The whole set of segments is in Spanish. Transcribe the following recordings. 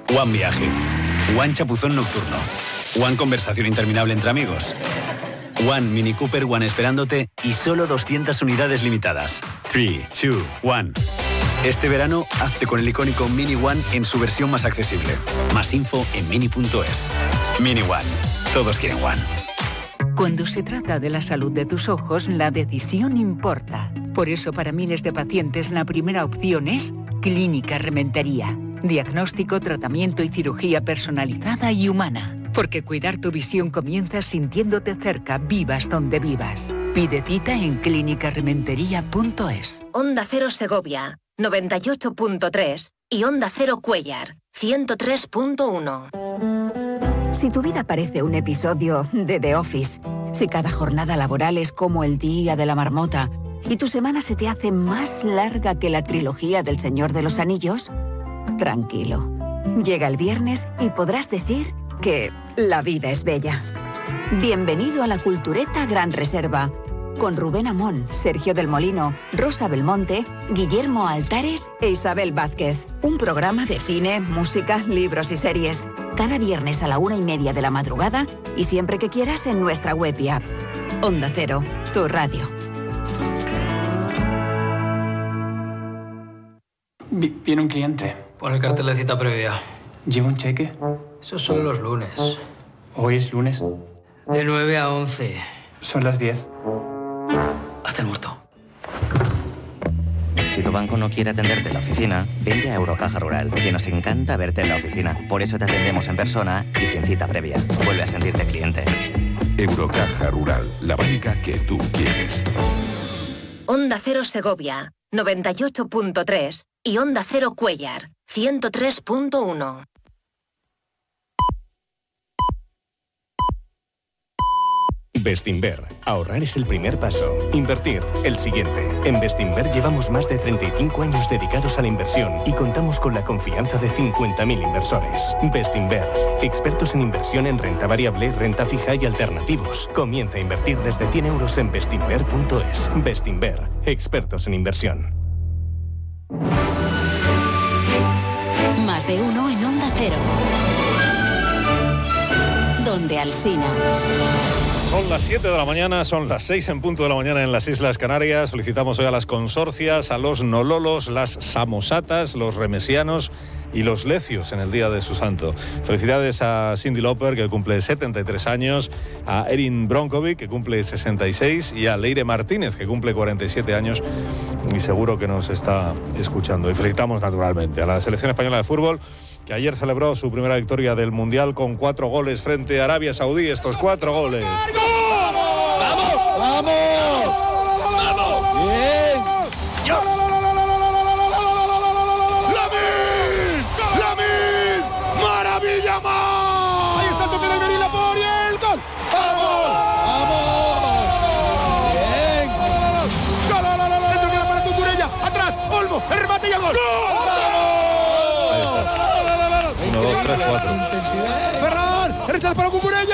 One viaje. One chapuzón nocturno. One conversación interminable entre amigos. One Mini Cooper One esperándote y solo 200 unidades limitadas. 3, 2, 1. Este verano, hazte con el icónico Mini One en su versión más accesible. Más info en mini.es. Mini One. Todos quieren One. Cuando se trata de la salud de tus ojos, la decisión importa. Por eso, para miles de pacientes, la primera opción es Clínica Rementería. Diagnóstico, tratamiento y cirugía personalizada y humana. Porque cuidar tu visión comienza sintiéndote cerca, vivas donde vivas. Pide cita en clinicarementería.es. Onda Cero Segovia, 98.3 y Onda Cero Cuéllar, 103.1. Si tu vida parece un episodio de The Office, si cada jornada laboral es como el día de la marmota y tu semana se te hace más larga que la trilogía del Señor de los Anillos, tranquilo. Llega el viernes y podrás decir que la vida es bella. Bienvenido a la Cultureta Gran Reserva, con Rubén Amón, Sergio del Molino, Rosa Belmonte, Guillermo Altares e Isabel Vázquez. Un programa de cine, música, libros y series. Cada viernes a la 1:30 de la madrugada y siempre que quieras en nuestra web y app. Onda Cero, tu radio. Viene un cliente. Pon el cartel de cita previa. ¿Lleva un cheque? Eso son los lunes. ¿Hoy es lunes? De 9 a 11. Son las 10. Haz el muerto. Si tu banco no quiere atenderte en la oficina, vente a Eurocaja Rural, que nos encanta verte en la oficina. Por eso te atendemos en persona y sin cita previa. Vuelve a sentirte cliente. Eurocaja Rural, la banca que tú quieres. Onda Cero Segovia, 98.3 y Onda Cero Cuéllar, 103.1. Bestinver. Ahorrar es el primer paso. Invertir, el siguiente. En Bestinver llevamos más de 35 años dedicados a la inversión y contamos con la confianza de 50.000 inversores. Bestinver. Expertos en inversión en renta variable, renta fija y alternativos. Comienza a invertir desde 100 euros en bestinver.es. Bestinver. Expertos en inversión. Más de uno en Onda Cero. Donde Alsina. Son las 7 de la mañana, son las 6 en punto de la mañana en las Islas Canarias. Solicitamos hoy a las consorcias, a los nololos, las samosatas, los remesianos y los lecios en el día de su santo. Felicidades a Cyndi Lauper, que cumple 73 años, a Erin Bronkovic, que cumple 66, y a Leire Martínez, que cumple 47 años y seguro que nos está escuchando. Y felicitamos naturalmente a la selección española de fútbol, que ayer celebró su primera victoria del Mundial con 4 goles frente a Arabia Saudí. Estos 4 goles. ¡Vamos! ¡Vamos! ¡Vamos! ¡Bien! ¡Dios! ¡Lamin! ¡Maravilla más! Ahí está el toque de Almería por y el gol. ¡Vamos! ¡Vamos! ¡Bien! ¡Gol! ¡El toque para Cucurella! ¡Atrás! ¡Olmo! ¡El remate y el gol! Ahí está. 1, 2, 3, 4. ¡Ferran! ¡El rechazo para Cucurella!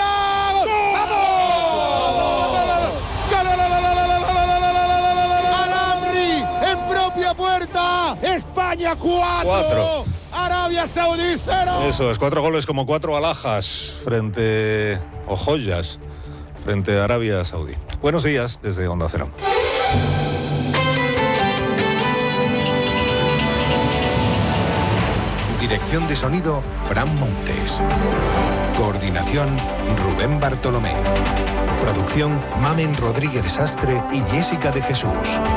Puerta, España 4, Arabia Saudí 0. Eso es, 4 goles como 4 alhajas frente, o joyas, frente a Arabia Saudí. Buenos días desde Onda Cero. Dirección de sonido, Fran Montes. Coordinación, Rubén Bartolomé. Producción, Mamen Rodríguez Sastre y Jessica de Jesús.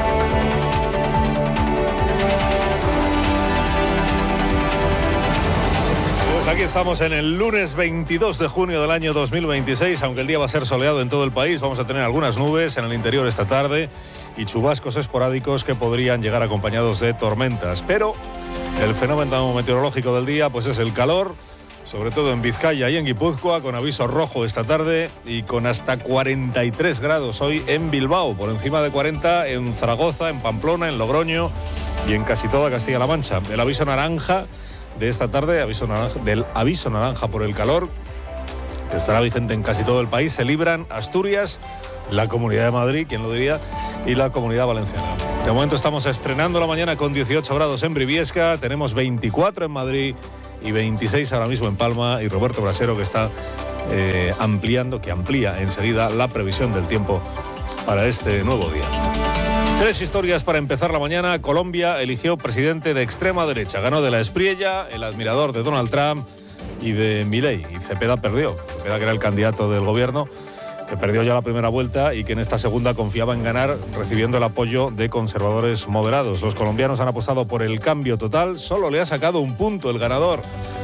Aquí estamos en el lunes 22 de junio del año 2026, aunque el día va a ser soleado en todo el país, vamos a tener algunas nubes en el interior esta tarde y chubascos esporádicos que podrían llegar acompañados de tormentas. Pero el fenómeno meteorológico del día pues es el calor, sobre todo en Vizcaya y en Guipúzcoa, con aviso rojo esta tarde y con hasta 43 grados hoy en Bilbao, por encima de 40 en Zaragoza, en Pamplona, en Logroño y en casi toda Castilla-La Mancha. El aviso naranja de esta tarde, del aviso naranja por el calor, que estará vigente en casi todo el país, se libran Asturias, la Comunidad de Madrid, quién lo diría, y la Comunidad Valenciana. De momento estamos estrenando la mañana con 18 grados en Briviesca, tenemos 24 en Madrid y 26 ahora mismo en Palma, y Roberto Brasero, que está amplía enseguida la previsión del tiempo para este nuevo día. 3 historias para empezar la mañana. Colombia eligió presidente de extrema derecha. Ganó de la Espriella, el admirador de Donald Trump, y de Milei. Y Cepeda perdió. Cepeda, que era el candidato del gobierno, que perdió ya la primera vuelta y que en esta segunda confiaba en ganar, recibiendo el apoyo de conservadores moderados. Los colombianos han apostado por el cambio total. Solo le ha sacado un punto el ganador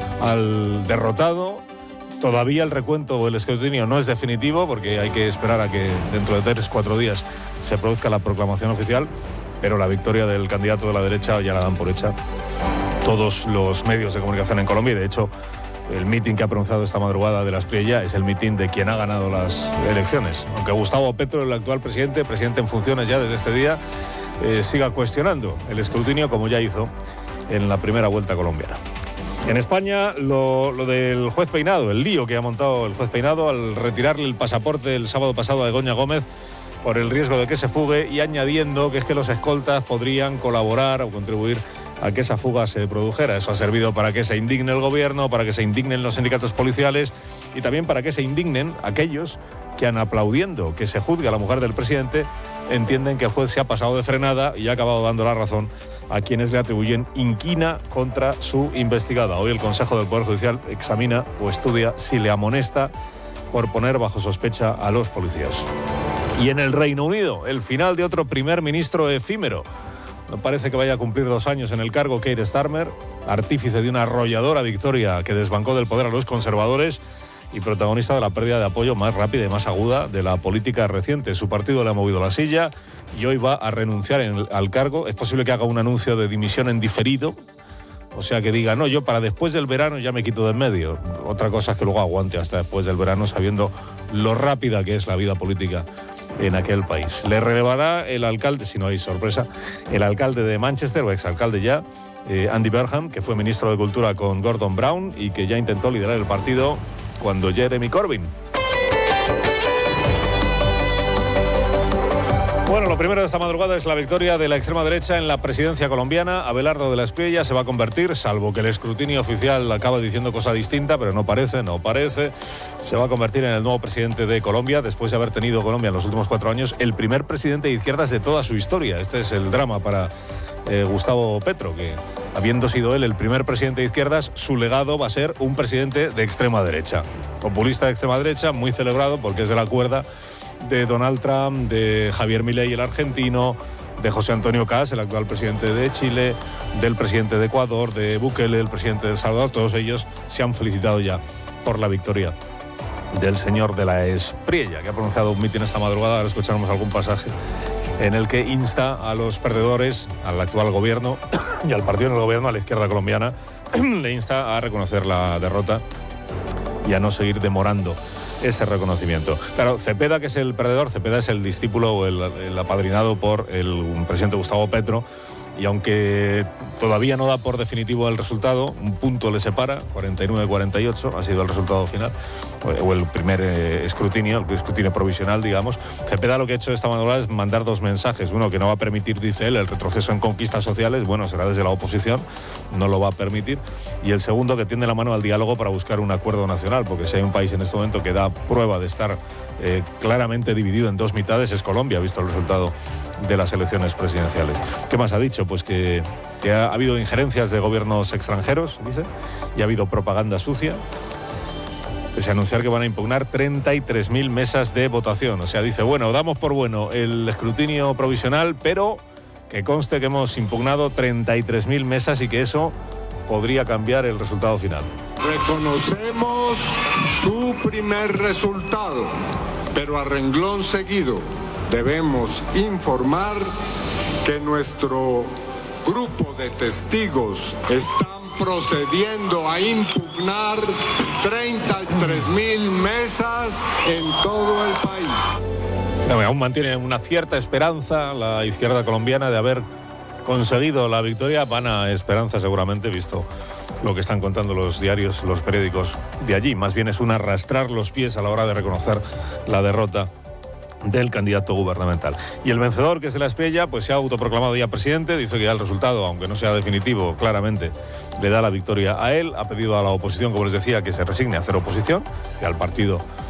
al derrotado. Todavía el recuento o el escrutinio no es definitivo, porque hay que esperar a que dentro de 3-4 días se produzca la proclamación oficial, pero la victoria del candidato de la derecha ya la dan por hecha todos los medios de comunicación en Colombia. Y de hecho, el mitin que ha pronunciado esta madrugada de la Espriella es el mitin de quien ha ganado las elecciones. Aunque Gustavo Petro, el actual presidente en funciones ya desde este día, siga cuestionando el escrutinio, como ya hizo en la primera vuelta colombiana. En España, lo del juez Peinado, el lío que ha montado el juez Peinado al retirarle el pasaporte el sábado pasado a Begoña Gómez por el riesgo de que se fugue, y añadiendo que es que los escoltas podrían colaborar o contribuir a que esa fuga se produjera. Eso ha servido para que se indigne el gobierno, para que se indignen los sindicatos policiales y también para que se indignen aquellos que, aplaudiendo que se juzgue a la mujer del presidente, entienden que el juez se ha pasado de frenada y ha acabado dando la razón a quienes le atribuyen inquina contra su investigada. Hoy el Consejo del Poder Judicial examina o estudia si le amonesta por poner bajo sospecha a los policías. Y en el Reino Unido, el final de otro primer ministro efímero. No parece que vaya a cumplir 2 años en el cargo Keir Starmer, artífice de una arrolladora victoria que desbancó del poder a los conservadores y protagonista de la pérdida de apoyo más rápida y más aguda de la política reciente. Su partido le ha movido la silla y hoy va a renunciar al cargo. Es posible que haga un anuncio de dimisión en diferido, o sea, que diga, no, yo para después del verano ya me quito de en medio. Otra cosa es que luego aguante hasta después del verano, sabiendo lo rápida que es la vida política en aquel país. Le relevará el alcalde, si no hay sorpresa, el alcalde de Manchester, o exalcalde ya, Andy Burnham, que fue ministro de Cultura con Gordon Brown y que ya intentó liderar el partido cuando Jeremy Corbyn. Bueno, lo primero de esta madrugada es la victoria de la extrema derecha en la presidencia colombiana. Abelardo de la Espriella se va a convertir, salvo que el escrutinio oficial acaba diciendo cosa distinta, pero no parece, se va a convertir en el nuevo presidente de Colombia, después de haber tenido Colombia en los últimos 4 años el primer presidente de izquierdas de toda su historia. Este es el drama para Gustavo Petro, que habiendo sido él el primer presidente de izquierdas, su legado va a ser un presidente de extrema derecha. Populista de extrema derecha, muy celebrado porque es de la cuerda de Donald Trump, de Javier Milei, el argentino, de José Antonio Caz, el actual presidente de Chile, del presidente de Ecuador, de Bukele, el presidente de El Salvador. Todos ellos se han felicitado ya por la victoria del señor de la Espriella, que ha pronunciado un mitin esta madrugada. Ahora escucharemos algún pasaje en el que insta a los perdedores, al actual gobierno y al partido en el gobierno, a la izquierda colombiana, le insta a reconocer la derrota y a no seguir demorando ese reconocimiento. Claro, Cepeda, que es el perdedor, Cepeda es el discípulo o el apadrinado por el presidente Gustavo Petro, y aunque todavía no da por definitivo el resultado, un punto le separa, 49-48 ha sido el resultado final, o el primer escrutinio, el escrutinio provisional, digamos. Cepeda lo que ha hecho esta madrugada es mandar 2 mensajes. Uno, que no va a permitir, dice él, el retroceso en conquistas sociales, bueno, será desde la oposición, no lo va a permitir. Y el segundo, que tiende la mano al diálogo para buscar un acuerdo nacional, porque si hay un país en este momento que da prueba de estar claramente dividido en 2 mitades, es Colombia, visto el resultado de las elecciones presidenciales. ¿Qué más ha dicho? Pues que ha habido injerencias de gobiernos extranjeros, dice, y ha habido propaganda sucia. Pese a anunciar que van a impugnar 33.000 mesas de votación. O sea, dice, bueno, damos por bueno el escrutinio provisional, pero que conste que hemos impugnado 33.000 mesas y que eso podría cambiar el resultado final. Reconocemos su primer resultado, pero a renglón seguido debemos informar que nuestro grupo de testigos están procediendo a impugnar 33.000 mesas en todo el país. Aún mantiene una cierta esperanza la izquierda colombiana de haber conseguido la victoria. Vana esperanza seguramente, visto lo que están contando los diarios, los periódicos de allí. Más bien es un arrastrar los pies a la hora de reconocer la derrota del candidato gubernamental. Y el vencedor, que es de la Espriella, pues se ha autoproclamado ya presidente, dice que ya el resultado, aunque no sea definitivo, claramente le da la victoria a él, ha pedido a la oposición, como les decía, que se resigne a hacer oposición, que al partido